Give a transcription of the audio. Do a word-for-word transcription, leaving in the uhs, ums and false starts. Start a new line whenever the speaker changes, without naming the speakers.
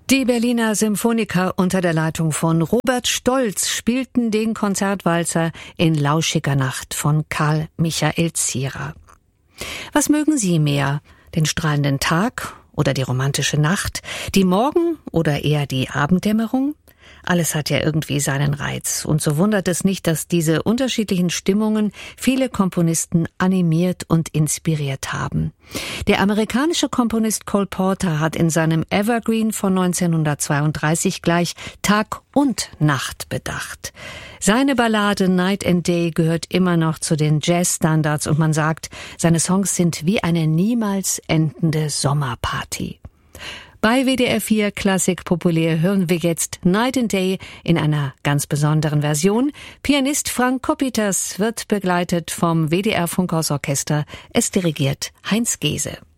Die Berliner Symphoniker unter der Leitung von Robert Stolz spielten den Konzertwalzer in Lauschiger Nacht von Karl Michael Zierer. Was mögen Sie mehr? Den strahlenden Tag oder die romantische Nacht? Die Morgen- oder eher die Abenddämmerung? Alles hat ja irgendwie seinen Reiz. Und so wundert es nicht, dass diese unterschiedlichen Stimmungen viele Komponisten animiert und inspiriert haben. Der amerikanische Komponist Cole Porter hat in seinem Evergreen von neunzehnhundertzweiunddreißig gleich Tag und Nacht bedacht. Seine Ballade Night and Day gehört immer noch zu den Jazzstandards und man sagt, seine Songs sind wie eine niemals endende Sommerparty. Bei W D R vier Klassik Populär hören wir jetzt Night and Day in einer ganz besonderen Version. Pianist Frank Kopiters wird begleitet vom W D R Funkhausorchester. Es dirigiert Heinz Gehse.